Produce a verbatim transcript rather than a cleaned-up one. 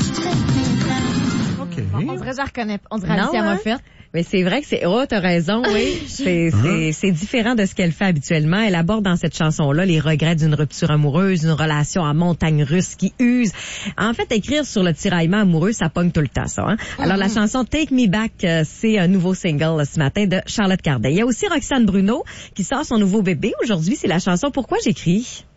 OK. Bon, on dirait que je la reconnais pas. On dirait Non, Alicia hein? Moffett. Mais c'est vrai que c'est, oh, t'as raison, oui. C'est, c'est, c'est différent de ce qu'elle fait habituellement. Elle aborde dans cette chanson-là les regrets d'une rupture amoureuse, d'une relation en montagne russe qui use. En fait, écrire sur le tiraillement amoureux, ça pogne tout le temps, ça, hein. Alors, la chanson Take Me Back, euh, c'est un nouveau single là, ce matin de Charlotte Cardin. Il y a aussi Roxane Bruno qui sort son nouveau bébé. Aujourd'hui, c'est la chanson Pourquoi j'écris.